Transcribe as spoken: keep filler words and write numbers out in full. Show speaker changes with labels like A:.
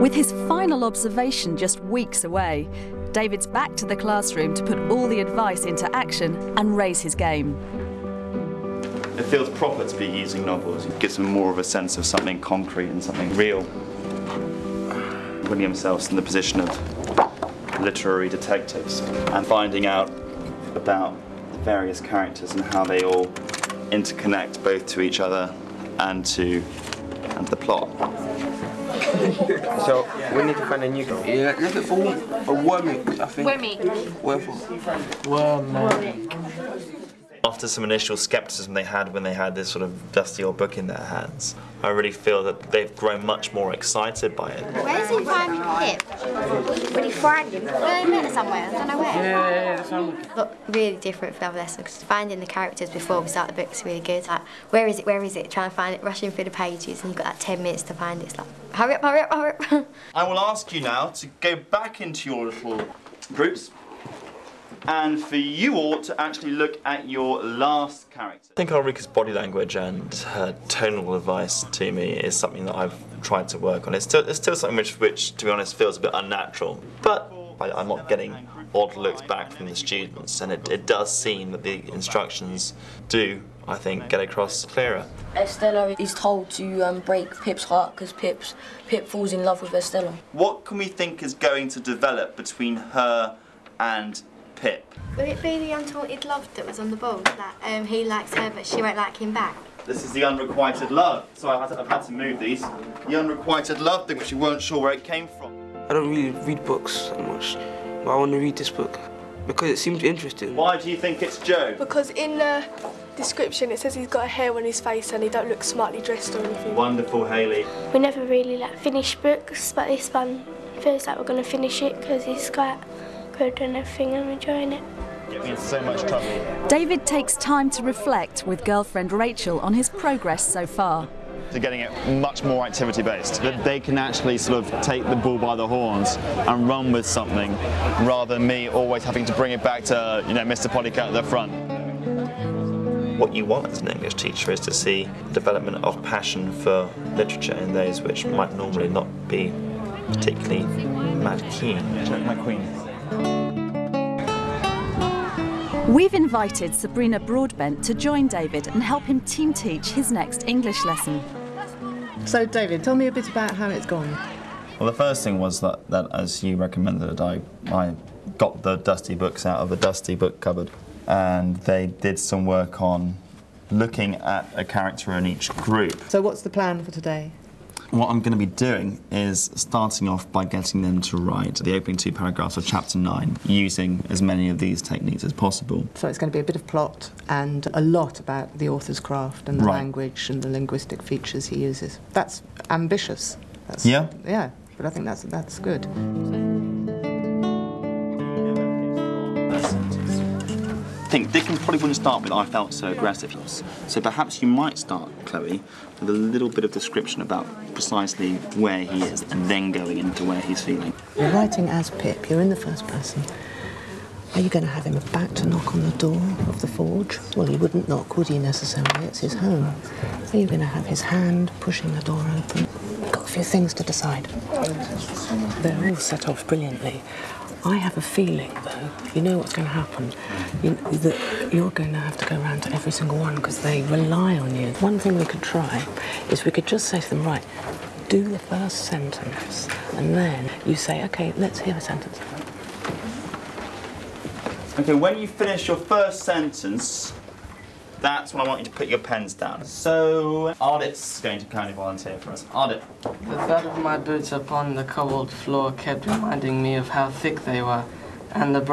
A: With his final observation just weeks away, David's back to the classroom to put all the advice into action and raise his game.
B: It feels proper to be using novels. It gives them more of a sense of something concrete and something real. Putting themselves in the position of literary detectives and finding out about the various characters and how they all interconnect both to each other and to, and to the plot.
C: So we need to find a new girl. Yeah, look at for a wormig, I think. Wormig.
D: Wormig.
E: After some initial skepticism they had when they had this sort of dusty old book in their hands, I really feel that they've grown much more excited by it.
F: Where is he finding Pip? When he find him? Well, he met her somewhere, I don't know where.
C: Yeah, yeah, yeah, that's one.
F: Look, really different from other lessons, because finding the characters before we start the book's really good. Like, where is it, where is it? Trying to find it, rushing through the pages, and you've got like ten minutes to find it. It's like, hurry up, hurry up, hurry up.
B: I will ask you now to go back into your little groups and for you all to actually look at your last character.
E: I think Ulrika's body language and her tonal advice to me is something that I've tried to work on. It's still, it's still something which, which, to be honest, feels a bit unnatural. But I, I'm not getting odd looks back from the students, and it, it does seem that the instructions do, I think, get across clearer.
G: Estella is told to um, break Pip's heart because Pip's Pip falls in love with Estella.
B: What can we think is going to develop between her and Pip?
F: Would it be the untaunted love that was on the board? That um, he likes her but she won't like him back?
B: This is the unrequited love. So I've had, to, I've had to move these. The unrequited love thing, which you weren't sure where it came from.
C: I don't really read books that much, but I want to read this book because it seems interesting.
B: Why do you think it's Joe?
H: Because in the description it says he's got a hair on his face and he don't look smartly dressed or anything.
B: Wonderful, Hayley.
I: We never really like finish books, but this one feels like we're going to finish it because it's quite good and everything. I'm enjoying it.
B: Get me in so much trouble.
A: David takes time to reflect with girlfriend Rachel on his progress so far.
J: They're getting it much more activity-based. That they can actually sort of take the bull by the horns and run with something, rather than me always having to bring it back to, you know, Mister Polycat at the front.
E: What you want as an English teacher is to see development of passion for literature in those which might normally not be particularly mad keen.
J: Check my queen.
A: We've invited Sabrina Broadbent to join David and help him team teach his next English lesson.
K: So David, tell me a bit about how it's gone.
B: Well, the first thing was that, that as you recommended, I, I got the dusty books out of the dusty book cupboard, and they did some work on looking at a character in each group.
K: So what's the plan for today?
B: What I'm going to be doing is starting off by getting them to write the opening two paragraphs of chapter nine, using as many of these techniques as possible.
K: So it's going to be a bit of plot and a lot about the author's craft and the
B: right.
K: language and the linguistic features he uses. That's ambitious. That's,
B: yeah?
K: Yeah, but I think that's, that's good.
B: I think Dickens probably wouldn't start with "I felt so aggressive." So perhaps you might start, Chloe, with a little bit of description about precisely where he is and then going into where he's feeling.
K: You're writing as Pip, you're in the first person. Are you going to have him about to knock on the door of the forge? Well, he wouldn't knock, would he, necessarily? It's his home. Are you going to have his hand pushing the door open? Got a few things to decide. They're all set off brilliantly. I have a feeling, though, you know what's going to happen, you, that you're going to have to go around to every single one because they rely on you. One thing we could try is we could just say to them, right, do the first sentence, and then you say, OK, let's hear a sentence.
B: OK, when you finish your first sentence, that's when I want you to put your pens down. So, Ardit's going to kindly volunteer for us. Ardit.
L: The thud of my boots upon the cobbled floor kept reminding me of how thick they were, and the